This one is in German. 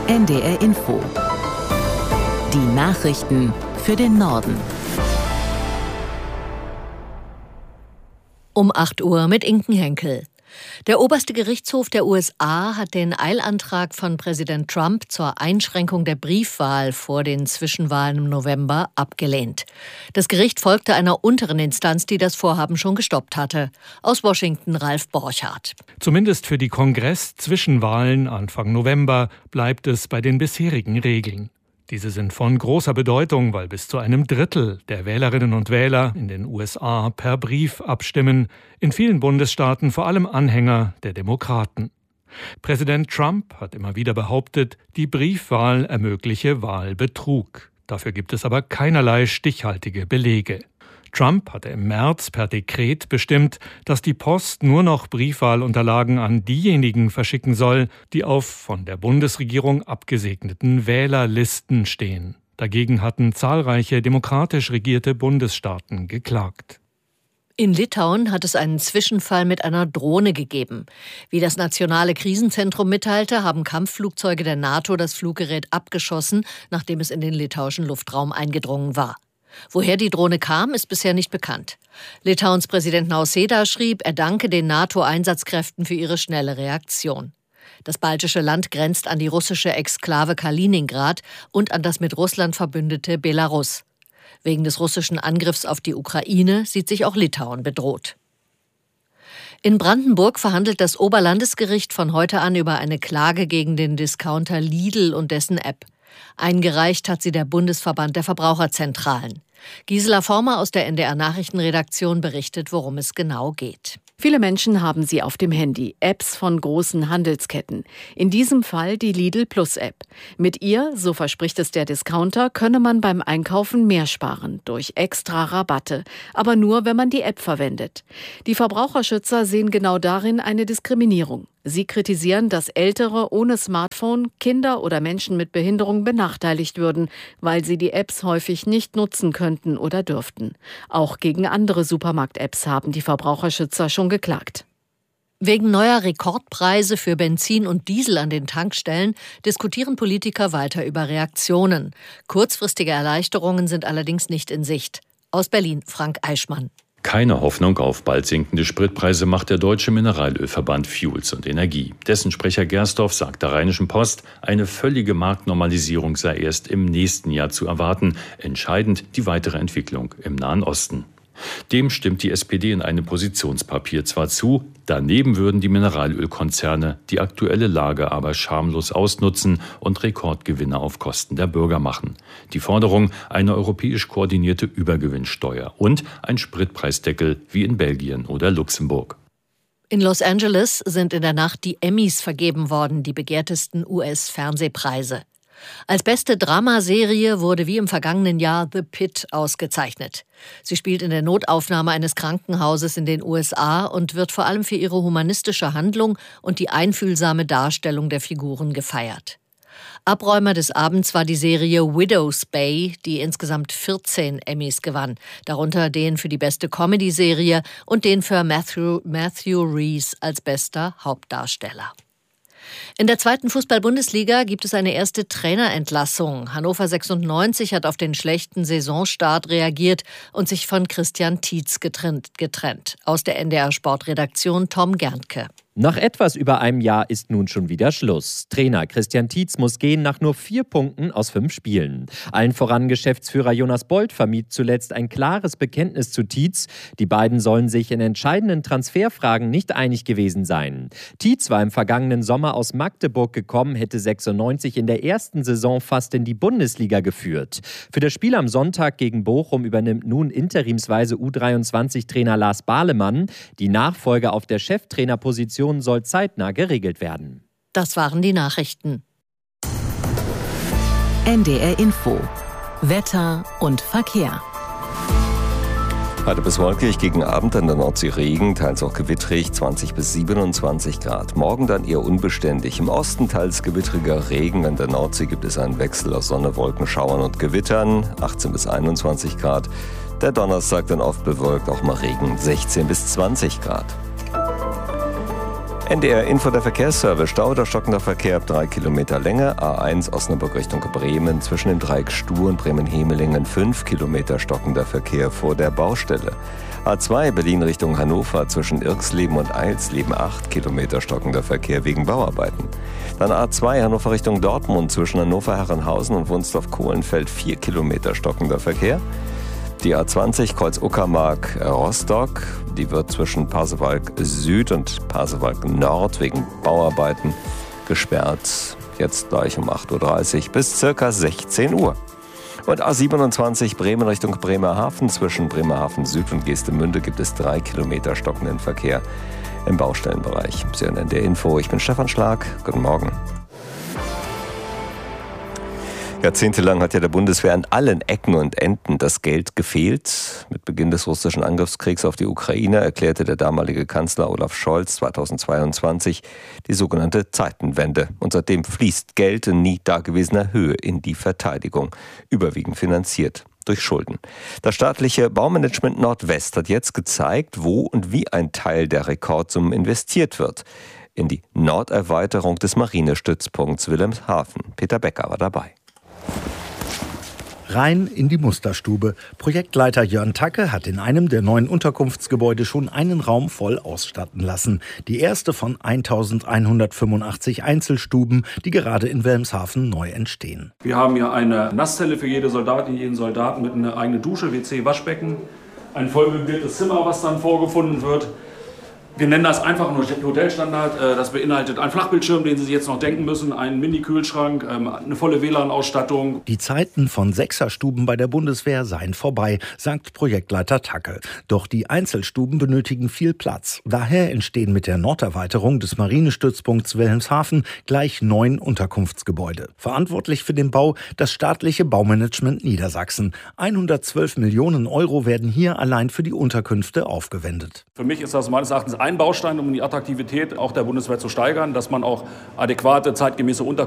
NDR Info. Die Nachrichten für den Norden. Um 8 Uhr mit Inken Henkel. Der oberste Gerichtshof der USA hat den Eilantrag von Präsident Trump zur Einschränkung der Briefwahl vor den Zwischenwahlen im November abgelehnt. Das Gericht folgte einer unteren Instanz, die das Vorhaben schon gestoppt hatte. Aus Washington Ralf Borchardt. Zumindest für die Kongress-Zwischenwahlen Anfang November bleibt es bei den bisherigen Regeln. Diese sind von großer Bedeutung, weil bis zu einem Drittel der Wählerinnen und Wähler in den USA per Brief abstimmen, in vielen Bundesstaaten vor allem Anhänger der Demokraten. Präsident Trump hat immer wieder behauptet, die Briefwahl ermögliche Wahlbetrug. Dafür gibt es aber keinerlei stichhaltige Belege. Trump hatte im März per Dekret bestimmt, dass die Post nur noch Briefwahlunterlagen an diejenigen verschicken soll, die auf von der Bundesregierung abgesegneten Wählerlisten stehen. Dagegen hatten zahlreiche demokratisch regierte Bundesstaaten geklagt. In Litauen hat es einen Zwischenfall mit einer Drohne gegeben. Wie das Nationale Krisenzentrum mitteilte, haben Kampfflugzeuge der NATO das Fluggerät abgeschossen, nachdem es in den litauischen Luftraum eingedrungen war. Woher die Drohne kam, ist bisher nicht bekannt. Litauens Präsident Nausėda schrieb, er danke den NATO-Einsatzkräften für ihre schnelle Reaktion. Das baltische Land grenzt an die russische Exklave Kaliningrad und an das mit Russland verbündete Belarus. Wegen des russischen Angriffs auf die Ukraine sieht sich auch Litauen bedroht. In Brandenburg verhandelt das Oberlandesgericht von heute an über eine Klage gegen den Discounter Lidl und dessen App. Eingereicht hat sie der Bundesverband der Verbraucherzentralen. Gisela Former aus der NDR-Nachrichtenredaktion berichtet, worum es genau geht. Viele Menschen haben sie auf dem Handy, Apps von großen Handelsketten. In diesem Fall die Lidl Plus App. Mit ihr, so verspricht es der Discounter, könne man beim Einkaufen mehr sparen, durch extra Rabatte. Aber nur, wenn man die App verwendet. Die Verbraucherschützer sehen genau darin eine Diskriminierung. Sie kritisieren, dass Ältere ohne Smartphone, Kinder oder Menschen mit Behinderung benachteiligt würden, weil sie die Apps häufig nicht nutzen könnten oder dürften. Auch gegen andere Supermarkt-Apps haben die Verbraucherschützer schon geklagt. Wegen neuer Rekordpreise für Benzin und Diesel an den Tankstellen diskutieren Politiker weiter über Reaktionen. Kurzfristige Erleichterungen sind allerdings nicht in Sicht. Aus Berlin Frank Eichmann. Keine Hoffnung auf bald sinkende Spritpreise macht der Deutsche Mineralölverband Fuels und Energie. Dessen Sprecher Gersdorf sagt der Rheinischen Post, eine völlige Marktnormalisierung sei erst im nächsten Jahr zu erwarten. Entscheidend die weitere Entwicklung im Nahen Osten. Dem stimmt die SPD in einem Positionspapier zwar zu, daneben würden die Mineralölkonzerne die aktuelle Lage aber schamlos ausnutzen und Rekordgewinne auf Kosten der Bürger machen. Die Forderung, eine europäisch koordinierte Übergewinnsteuer und ein Spritpreisdeckel wie in Belgien oder Luxemburg. In Los Angeles sind in der Nacht die Emmys vergeben worden, die begehrtesten US-Fernsehpreise. Als beste Dramaserie wurde wie im vergangenen Jahr The Pitt ausgezeichnet. Sie spielt in der Notaufnahme eines Krankenhauses in den USA und wird vor allem für ihre humanistische Handlung und die einfühlsame Darstellung der Figuren gefeiert. Abräumer des Abends war die Serie Widow's Bay, die insgesamt 14 Emmys gewann, darunter den für die beste Comedy-Serie und den für Matthew Rhys als bester Hauptdarsteller. In der 2. Fußball-Bundesliga gibt es eine erste Trainerentlassung. Hannover 96 hat auf den schlechten Saisonstart reagiert und sich von Christian Tietz getrennt. Aus der NDR-Sportredaktion Tom Gerntke. Nach etwas über einem Jahr ist nun schon wieder Schluss. Trainer Christian Tietz muss gehen nach nur 4 Punkten aus 5 Spielen. Allen voran Geschäftsführer Jonas Bold vermied zuletzt ein klares Bekenntnis zu Tietz. Die beiden sollen sich in entscheidenden Transferfragen nicht einig gewesen sein. Tietz war im vergangenen Sommer aus Magdeburg gekommen, hätte 96 in der ersten Saison fast in die Bundesliga geführt. Für das Spiel am Sonntag gegen Bochum übernimmt nun interimsweise U23-Trainer Lars Bahlemann. Die Nachfolge auf der Cheftrainerposition soll zeitnah geregelt werden. Das waren die Nachrichten. NDR Info. Wetter und Verkehr. Heute bis wolkig, gegen Abend an der Nordsee Regen, teils auch gewitterig, 20 bis 27 Grad. Morgen dann eher unbeständig. Im Osten teils gewitteriger Regen. An der Nordsee gibt es einen Wechsel aus Sonne, Wolken, Schauern und Gewittern, 18 bis 21 Grad. Der Donnerstag dann oft bewölkt, auch mal Regen, 16 bis 20 Grad. NDR Info, der Verkehrsservice. Stau oder stockender Verkehr ab 3 Kilometer Länge. A1 Osnabrück Richtung Bremen. Zwischen dem Dreieck Stuhr und Bremen-Hemelingen 5 Kilometer stockender Verkehr vor der Baustelle. A2 Berlin Richtung Hannover. Zwischen Irxleben und Eilsleben 8 Kilometer stockender Verkehr wegen Bauarbeiten. Dann A2 Hannover Richtung Dortmund. Zwischen Hannover-Herrenhausen und Wunsdorf-Kohlenfeld 4 Kilometer stockender Verkehr. Die A20 Kreuz Uckermark Rostock, die wird zwischen Pasewalk Süd und Pasewalk Nord wegen Bauarbeiten gesperrt. Jetzt gleich um 8.30 Uhr bis ca. 16 Uhr. Und A27 Bremen Richtung Bremerhaven, zwischen Bremerhaven Süd und Geestemünde gibt es 3 Kilometer stockenden Verkehr im Baustellenbereich. Sie hören NDR Info, ich bin Stefan Schlag. Guten Morgen. Jahrzehntelang hat ja der Bundeswehr an allen Ecken und Enden das Geld gefehlt. Mit Beginn des russischen Angriffskriegs auf die Ukraine erklärte der damalige Kanzler Olaf Scholz 2022 die sogenannte Zeitenwende. Und seitdem fließt Geld in nie dagewesener Höhe in die Verteidigung, überwiegend finanziert durch Schulden. Das staatliche Baumanagement Nordwest hat jetzt gezeigt, wo und wie ein Teil der Rekordsummen investiert wird. In die Norderweiterung des Marinestützpunkts Wilhelmshaven. Peter Becker war dabei. Rein in die Musterstube. Projektleiter Jörn Tacke hat in einem der neuen Unterkunftsgebäude schon einen Raum voll ausstatten lassen. Die erste von 1185 Einzelstuben, die gerade in Wilhelmshaven neu entstehen. Wir haben hier eine Nasszelle für jede Soldatin, jeden Soldaten mit einer eigenen Dusche, WC, Waschbecken. Ein vollmöbliertes Zimmer, was dann vorgefunden wird. Wir nennen das einfach nur Hotelstandard. Das beinhaltet einen Flachbildschirm, den Sie sich jetzt noch denken müssen, einen Mini-Kühlschrank, eine volle WLAN-Ausstattung. Die Zeiten von Sechserstuben bei der Bundeswehr seien vorbei, sagt Projektleiter Tacke. Doch die Einzelstuben benötigen viel Platz. Daher entstehen mit der Norderweiterung des Marinestützpunkts Wilhelmshaven gleich 9 Unterkunftsgebäude. Verantwortlich für den Bau das staatliche Baumanagement Niedersachsen. 112 Millionen Euro werden hier allein für die Unterkünfte aufgewendet. Für mich ist das meines Erachtens ein Baustein, um die Attraktivität auch der Bundeswehr zu steigern, dass man auch adäquate, zeitgemäße Unterkünfte